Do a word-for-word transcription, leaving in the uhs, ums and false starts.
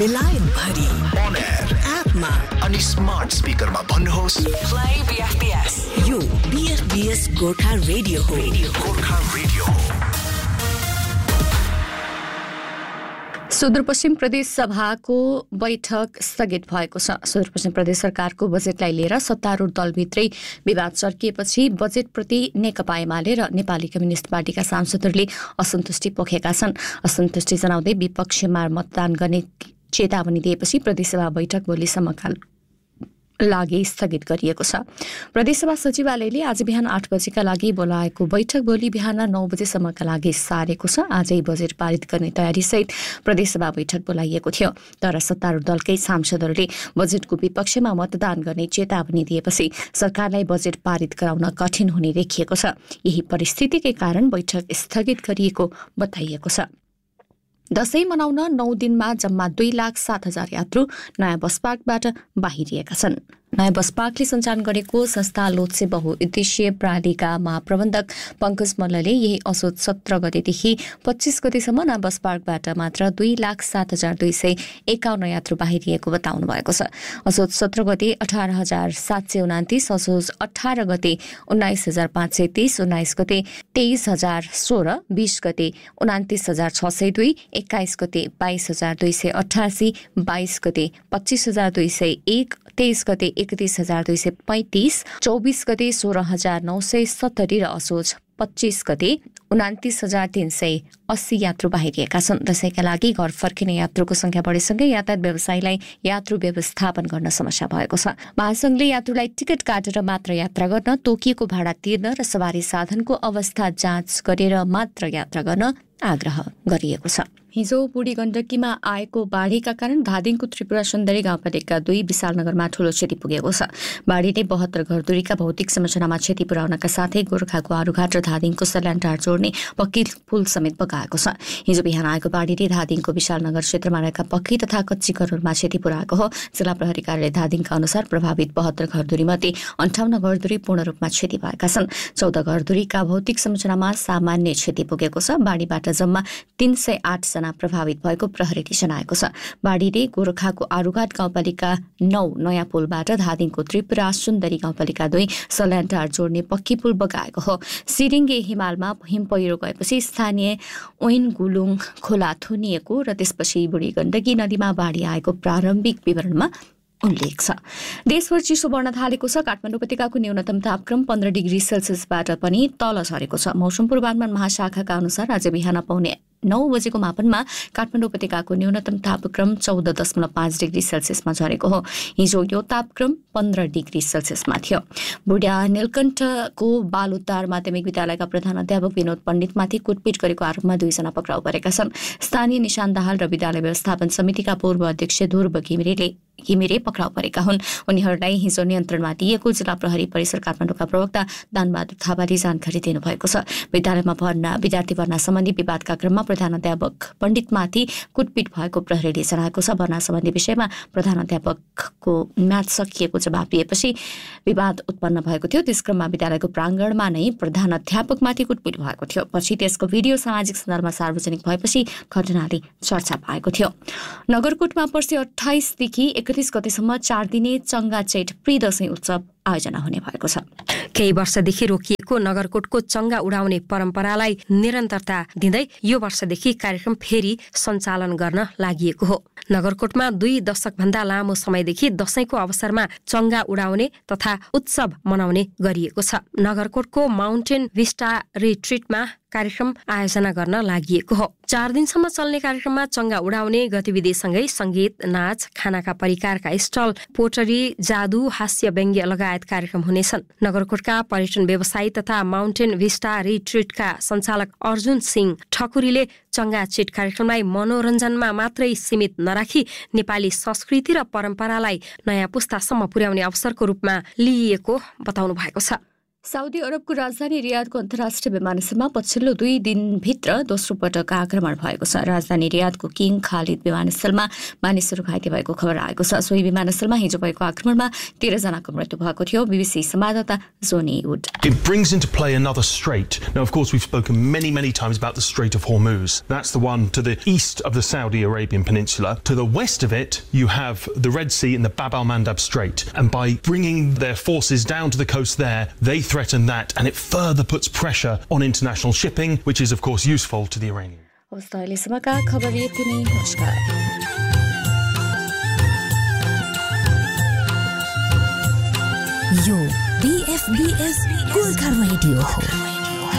बेलायत भरि on air एपमा अनि स्मार्ट स्पिकरमा भन्नुहोस् प्ले बीएफबीएस। यो बीएफबीएस गोर्खा रेडियो हो। गोर्खा रेडियो हो। सुदूरपश्चिम प्रदेश सभाको बैठक स्थगित भएको छ। सुदूरपश्चिम प्रदेश सरकारको बजेटलाई लिएर सत्तारूढ दलभित्रै विवाद चर्किएपछि बजेटप्रति नेकपा एमाले र नेपाली कम्युनिस्ट पार्टीका सांसदहरूले असन्तुष्टि पोखेका छन्। असन्तुष्टि जनाउँदै विपक्षमा मतदान गर्ने चेतावनी दिएपछि प्रदेशसभा बैठक भोलिसम्मका लागि स्थगित गरिएको छ। प्रदेशसभा सचिवालयले आज बिहान आठ बजेका लागि बोलाएको बैठक भोलि बिहान नौ बजेसम्मका लागि सारेको छ। आजै बजेट पारित गर्ने तयारीसहित प्रदेशसभा बैठक बोलाइएको थियो, तर सत्तारूढ दलकै सांसदहरूले बजेटको विपक्षमा मतदान गर्ने चेतावनी दिएपछि सरकारलाई बजेट पारित गराउन कठिन हुने देखिएको छ। यही परिस्थितिकै कारण बैठक स्थगित गरिएको बताइएको छ। दशैं मनाउन नौ दिनमा जम्मा दुई लाख सात हजार यात्रु नयाँ बस पार्कबाट बाहिरिएका छन्। नयाँ बस पार्कले सञ्चालन गरेको संस्था लोत्से बहुउद्देश्यीय प्रणालीका महाप्रबन्धक पङ्कज मल्लले यही असोज सत्र गतेदेखि पच्चीस गतेसम्म नयाँ बस पार्कबाट मात्र दुई लाख सात हजार दुई सय एकाउन्न यात्रु बाहिरिएको बताउनु भएको छ। असोज सत्र गते अठार हजार सात सय उनातिस, असोज अठार गते उन्नाइस हजार पाँच सय तीस, उन्नाइस गते तेइस हजार सोह्र, बीस गते उनातिस हजार छ सय दुई, एक्काइस गते बाइस हजार दुई सय अठासी, बाइस गते पच्चीस हजार दुई सय एक, तेइस गते एकतिस हजार दुई सय पैंतिस, चौबिस गते सोह्र हजार नौ सय सत्तरी र असोज पच्चीस गते उनातिस हजार तीन सय अस्सी यात्रु बाहिरिएका छन्। दशैंका लागि घर फर्किने यात्रुको संख्या बढेसँगै यातायात व्यवसायीलाई यात्रु व्यवस्थापन गर्न समस्या भएको छ। महासंघले यात्रुलाई टिकट काटेर मात्र यात्रा गर्न, तोकिएको भाडा तिर्न र सवारी साधनको अवस्था जाँच गरेर मात्र यात्रा गर्न आग्रह गरिएको छ। हिजो बुढी गण्डकीमा आएको बाढीका कारण धादिङको त्रिपुरा सुन्दरी गाउँपालिका दुई विशालनगरमा ठूलो क्षति पुगेको छ। बाढीले बहत्तर घरधुरीका भौतिक संरचनामा क्षति पुर्याउनका साथै गोर्खाको आरुघाट र धादिङको सल्यानटार जोड्ने पक्की पुल समेत बगाएको छ। हिजो बिहान आएको बाढीले धादिङको विशालनगर क्षेत्रमा रहेका पक्की तथा कच्ची घरहरूमा क्षति पुर्याएको हो। जिल्ला प्रहरी कार्यालय धादिङका अनुसार प्रभावित बहत्तर घरधुरी मध्ये अन्ठाउन्न घरधुरी पूर्ण रूपमा क्षति भएका छन्। चौध घरधुरीका भौतिक संरचनामा सामान्य क्षति पुगेको छ। बाढीबाट जम्मा तीन सय आठ जना प्रभावित भएको प्रहरीले जनाएको छ। बाढीले गोरखाको आरुघाट गाउँपालिका नौ नयाँ पुलबाट धादिङको त्रिपुरा सुन्दरी गाउँपालिका दुई सल्यानटार जोड्ने पक्की पुल बगाएको हो। सिरिङ्गे हिमालमा हिम पहिरो गएपछि स्थानीय ओइन गुलुङ खोला थुनिएको र त्यसपछि बुढी गण्डकी नदीमा बाढी आएको प्रारम्भिक विवरणमा उल्लेख छ। देशभर चिसो बढ्न थालेको छ। काठमाडौँ उपत्यकाको न्यूनतम तापक्रम पन्ध्र डिग्री सेल्सियसबाट पनि तल झरेको छ। मौसम पूर्वानुमान महाशाखाका अनुसार आज बिहान पाउने नौ बजेको मापनमा काठमाडौँ उपत्यकाको न्यूनतम तापक्रम चौध दशमलव पाँच डिग्री सेल्सियसमा झरेको हो। हिजो यो तापक्रम पन्ध्र डिग्री सेल्सियसमा थियो। बुढा नीलकण्ठको बालुटार माध्यमिक विद्यालयका प्रधान अध्यापक विनोद पण्डितमाथि कुटपिट गरेको आरोपमा दुईजना पक्राउ परेका छन्। स्थानीय निशान दाहाल र विद्यालय व्यवस्थापन समितिका पूर्व अध्यक्ष ध्रुव घिमिरेले घिमिरे पक्राउ परेका हुन्। उनीहरूलाई हिजो नियन्त्रणमा लिएको जिल्ला प्रहरी परिसर काठमाडौँका प्रवक्ता दानबहादुर थापाले जानकारी दिनुभएको छ। विद्यालयमा भर्ना विद्यार्थी भर्ना सम्बन्धी विवादका क्रममा प्रधान अध्यापक पण्डितमाथि कुटपिट भएको प्रहरीले जनाएको छ। भर्ना सम्बन्धी विषयमा प्रधान अध्यापकको म्याद सकिएको जवाब दिएपछि विवाद उत्पन्न भएको थियो। त्यसक्रममा विद्यालयको प्राङ्गणमा नै प्रधान अध्यापकमाथि कुटपिट भएको थियो। पछि त्यसको भिडियो सामाजिक सञ्जालमा सार्वजनिक भएपछि घटनाले चर्चा पाएको थियो। नगरकोटमा पर्सि अठाइसदेखि एकतिस गतेसम्म चार दिने चङ्गा चेट प्री दशैं उत्सव आयोजना हुने भएको छ। केही वर्षदेखि रोकिएको नगरकोटको चङ्गा उडाउने परम्परालाई निरन्तरता दिँदै यो वर्षदेखि कार्यक्रम फेरि सञ्चालन गर्न लागि हो। नगरकोटमा दुई दशकभन्दा लामो समयदेखि दशैंको अवसरमा चङ्गा उडाउने तथा उत्सव मनाउने गरिएको छ। नगरकोटको माउन्टेन भिस्टा रिट्रिटमा कार्यक्रम आयोजना गर्न लागि हो। चार दिनसम्म चल्ने कार्यक्रममा चङ्गा उडाउने गतिविधिसँगै संगीत, नाच, खानाका परिकारका स्टल, पोटरी, जादु, हास्य व्यङ्ग्य लगायत कार्यक्रम हुनेछन्। नगरकोटका पर्यटन व्यवसायी तथा माउन्टेन भिस्टा रिट्रिटका सञ्चालक अर्जुन सिंह ठकुरीले चङ्गा चेट कार्यक्रमलाई मनोरञ्जनमा मात्रै सीमित नराखी नेपाली संस्कृति र परम्परालाई नयाँ पुस्तासम्म पुर्याउने अवसरको रूपमा लिइएको बताउनु भएको छ। साउदी अरबको राजधानी रियादको अन्तर्राष्ट्रिय विमानस्थलमा पछिल्लो दुई दिनभित्र दोस्रो पटक आक्रमण भएको छ। राजधानी रियादको किङ खालिद विमानस्थलमा मानिसहरू घाइते भएको खबर आएको छ। सोही विमानस्थलमा हिजो भएको आक्रमणमा तेह्रजनाको मृत्यु भएको थियो। बीबीसी संवाददाता जोनी would. It brings into play another strait. Now, of course, we've spoken many, many times about the Strait of Hormuz. That's the one to the east of the Saudi Arabian Peninsula. To the west of it, you have the Red Sea and the Bab al-Mandab Strait. And by bringing their forces down to the coast there, they threaten that, and it further puts pressure on international shipping, which is, of course, useful to the Iranians. यो बीएफबीएस Gorkha radio हो।